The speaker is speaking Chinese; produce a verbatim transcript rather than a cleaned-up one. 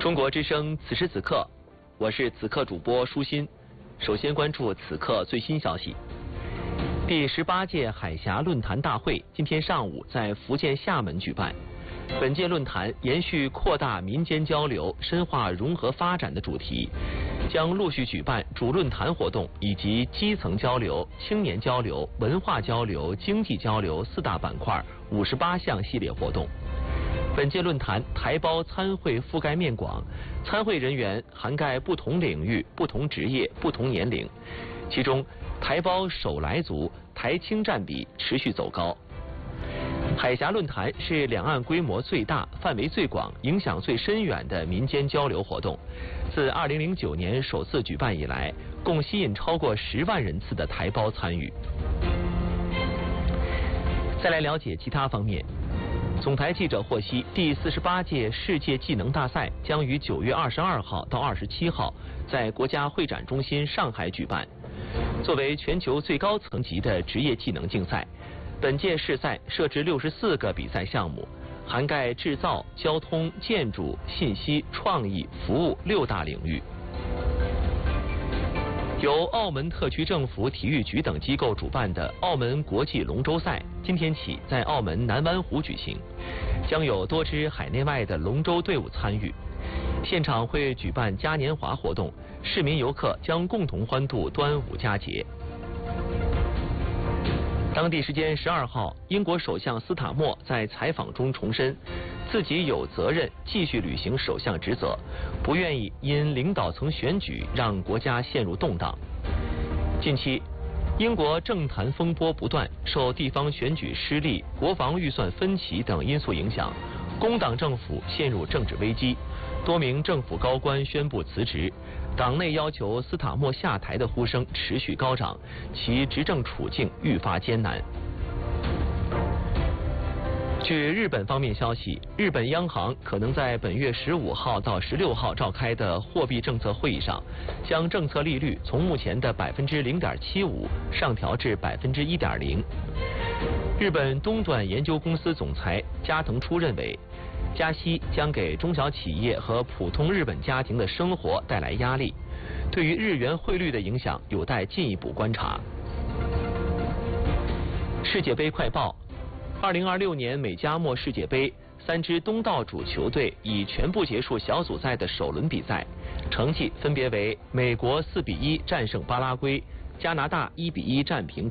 中国之声，此时此刻，我是此刻主播舒心。首先关注此刻最新消息。第十八届海峡论坛大会今天上午在福建厦门举办。本届论坛延续扩大民间交流、深化融合发展的主题，将陆续举办主论坛活动以及基层交流、青年交流、文化交流、经济交流四大板块五十八项系列活动。本届论坛台胞参会覆盖面广，参会人员涵盖不同领域、不同职业、不同年龄，其中台胞首来族、台青占比持续走高。海峡论坛是两岸规模最大、范围最广、影响最深远的民间交流活动。自二零零九年首次举办以来，共吸引超过十万人次的台胞参与。再来了解其他方面。总台记者获悉，第四十八届世界技能大赛将于九月二十二号到二十七号在国家会展中心上海举办。作为全球最高层级的职业技能竞赛，本届世赛设置六十四个比赛项目，涵盖制造、交通、建筑、信息、创意、服务六大领域。由澳门特区政府体育局等机构主办的澳门国际龙舟赛今天起在澳门南湾湖举行，将有多支海内外的龙舟队伍参与。现场会举办嘉年华活动，市民游客将共同欢度端午佳节。当地时间十二号，英国首相斯塔默在采访中重申，自己有责任继续履行首相职责，不愿意因领导层选举让国家陷入动荡。近期，英国政坛风波不断，受地方选举失利、国防预算分歧等因素影响，工党政府陷入政治危机，多名政府高官宣布辞职。党内要求斯塔默下台的呼声持续高涨，其执政处境愈发艰难。据日本方面消息，日本央行可能在本月十五号到十六号召开的货币政策会议上，将政策利率从目前的百分之零点七五上调至百分之一点零。日本东短研究公司总裁加藤初认为，加息将给中小企业和普通日本家庭的生活带来压力，对于日元汇率的影响有待进一步观察。世界杯快报：二零二六年美加墨世界杯，三支东道主球队已全部结束小组赛的首轮比赛，成绩分别为美国四比一战胜巴拉圭，加拿大一比一战平